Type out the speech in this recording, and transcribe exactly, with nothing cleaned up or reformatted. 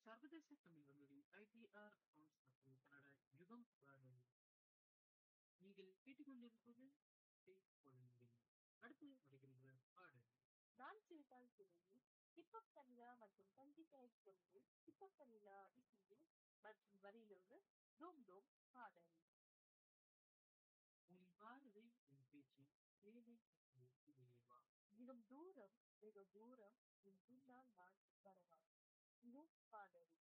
சர்வதேச தமிழ் வானொலி ITR house மற்றும் கனடா யுகம் வானொலி. நீங்கள் கேட்டுக்கொண்டிருப்பது பேஸ் பொருந்தி. அடுத்து வருகின்ற பாடல் நான் சிரித்தால் சிறுமி, ஹிப்ஹப் தமிழா மற்றும் சங்கீதாய் கொண்டு ஹிப்ஹப் தமிழா இசையில் மற்றும் வரியிலிருந்து டோம் டோம் பாடல். உன் பார்வை உன் பேச்சு தேவை இடையேவா. தினம் தூரம் வெகு தூரம் உன் பின்னால் நான் வரவா. இது பாடல்.